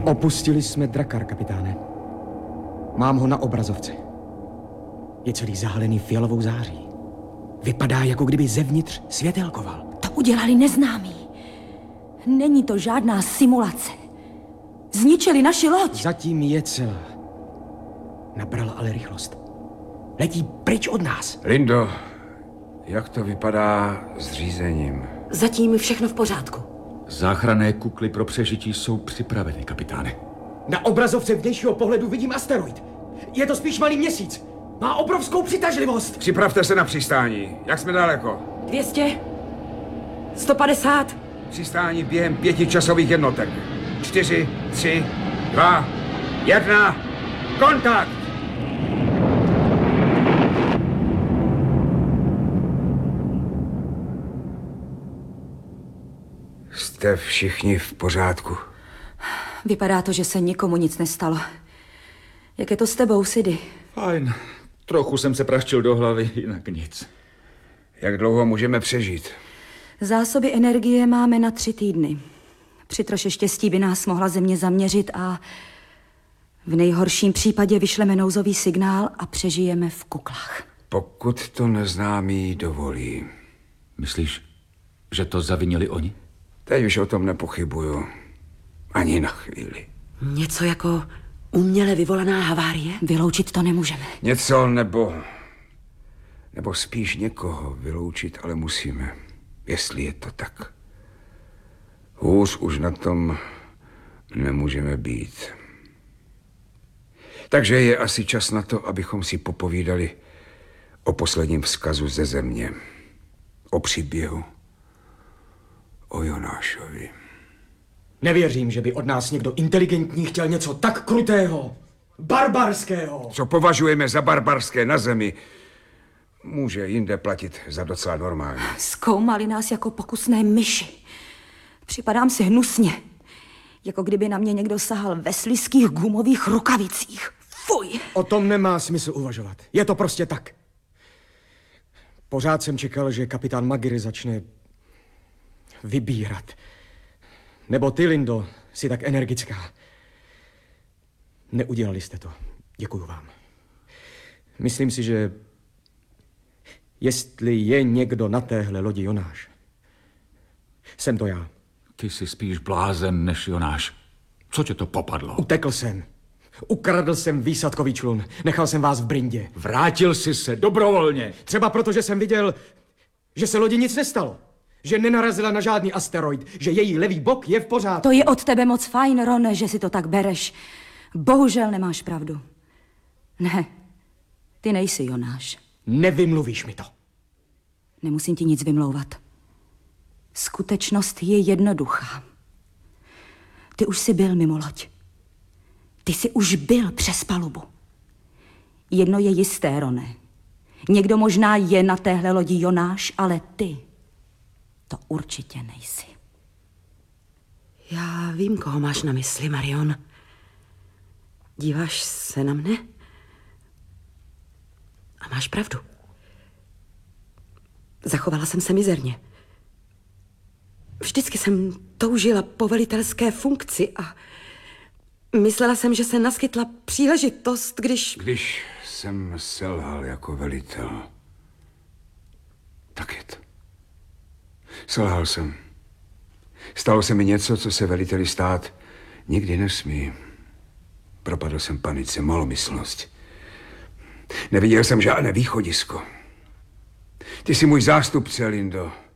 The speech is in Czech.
Opustili jsme drakar, kapitáne. Mám ho na obrazovce. Je celý zahalený fialovou září. Vypadá, jako kdyby zevnitř světelkoval. To udělali neznámí. Není to žádná simulace. Zničili naši loď. Zatím je celá. Nabrala ale rychlost. Letí pryč od nás. Lindo, jak to vypadá s řízením? Zatím všechno v pořádku. Záchranné kukly pro přežití jsou připraveny, kapitáne. Na obrazovce vnějšího pohledu vidím asteroid. Je to spíš malý měsíc. Má obrovskou přitažlivost. Připravte se na přistání. Jak jsme daleko? 200? 150? Přistání během 5 časových jednotek. 4, 3, 2, 1. Kontakt! Jste všichni v pořádku? Vypadá to, že se nikomu nic nestalo. Jak je to s tebou, Sidy? Fajn. Trochu jsem se praštil do hlavy, jinak nic. Jak dlouho můžeme přežít? Zásoby energie máme na 3 týdny. Při troše štěstí by nás mohla Země zaměřit a v nejhorším případě vyšleme nouzový signál a přežijeme v kuklách. Pokud to neznámí dovolí. Myslíš, že to zavinili oni? Teď už o tom nepochybuju. Ani na chvíli. Něco jako uměle vyvolaná havárie? Vyloučit to nemůžeme. Něco nebo spíš někoho vyloučit, ale musíme. Jestli je to tak. Hůř už na tom nemůžeme být. Takže je asi čas na to, abychom si popovídali o posledním vzkazu ze Země. O příběhu. O Jonášovi. Nevěřím, že by od nás někdo inteligentní chtěl něco tak krutého, barbarského. Co považujeme za barbarské na Zemi, může jinde platit za docela normální. Zkoumali nás jako pokusné myši. Připadám si hnusně. Jako kdyby na mě někdo sahal ve slizkých gumových rukavicích. Fuj! O tom nemá smysl uvažovat. Je to prostě tak. Pořád jsem čekal, že kapitán Magiri začne vybírat. Nebo ty, Lindo, jsi tak energická. Neudělali jste to. Děkuju vám. Myslím si, že jestli je někdo na téhle lodi Jonáš, jsem to já. Ty jsi spíš blázen než Jonáš. Co tě to popadlo? Utekl jsem. Ukradl jsem výsadkový člun. Nechal jsem vás v brindě. Vrátil jsi se dobrovolně. Třeba proto, že jsem viděl, že se lodi nic nestalo. Že nenarazila na žádný asteroid. Že její levý bok je v pořádku. To je od tebe moc fajn, Rone, že si to tak bereš. Bohužel nemáš pravdu. Ne, ty nejsi Jonáš. Nevymluvíš mi to. Nemusím ti nic vymlouvat. Skutečnost je jednoduchá. Ty už jsi byl mimo loď. Ty jsi už byl přes palubu. Jedno je jisté, Rone. Někdo možná je na téhle lodi Jonáš, ale ty to určitě nejsi. Já vím, koho máš na mysli, Marion. Díváš se na mne? A máš pravdu. Zachovala jsem se mizerně. Vždycky jsem toužila po velitelské funkci a myslela jsem, že se naskytla příležitost, Když jsem selhal jako velitel, tak je to. Selhal jsem. Stalo se mi něco, co se veliteli stát nikdy nesmí. Propadl jsem panice, malomyslnost. Neviděl jsem žádné východisko. Ty jsi můj zástupce, Lindo.